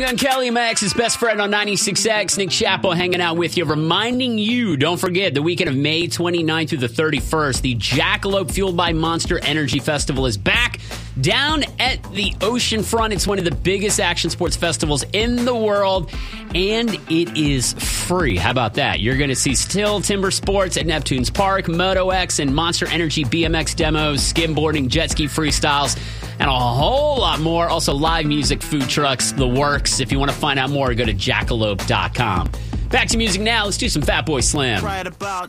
I'm Kelly, Max's best friend on 96X. Nick Chapo hanging out with you, reminding you, don't forget, the weekend of May 29th through the 31st, the Jackalope Fueled by Monster Energy Festival is back down at the oceanfront. It's one of the biggest action sports festivals in the world, and it is free. How about that? You're going to see Still Timber Sports at Neptune's Park, Moto X and Monster Energy BMX demos, skimboarding, jet ski freestyles, and a whole lot more. Also, live music, food trucks, the works. If you want to find out more, go to jackalope.com. Back to music now. Let's do some Fatboy Slim. Right about